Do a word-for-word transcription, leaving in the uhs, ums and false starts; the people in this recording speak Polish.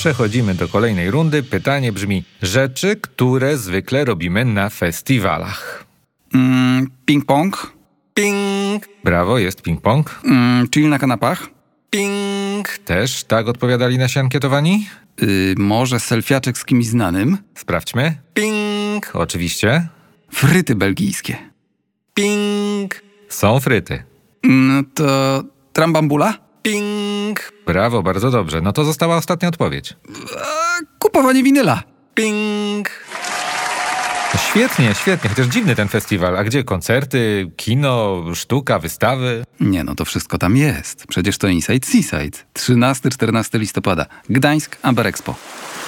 Przechodzimy do kolejnej rundy. Pytanie brzmi: rzeczy, które zwykle robimy na festiwalach. Mm, ping-pong. Ping. Brawo, jest ping-pong. Mm, chill na kanapach. Ping. Też tak odpowiadali nasi ankietowani? Yy, może selfiaczek z kimś znanym. Sprawdźmy. Ping. Oczywiście. Fryty belgijskie. Ping. Są fryty. No to trambambula? Ping. Brawo, bardzo dobrze. No to została ostatnia odpowiedź. Eee, kupowanie winyla. Ping. Świetnie, świetnie. Chociaż dziwny ten festiwal. A gdzie koncerty, kino, sztuka, wystawy? Nie, no to wszystko tam jest. Przecież to Inside Seaside. trzynastego czternastego listopada. Gdańsk, Amber Expo.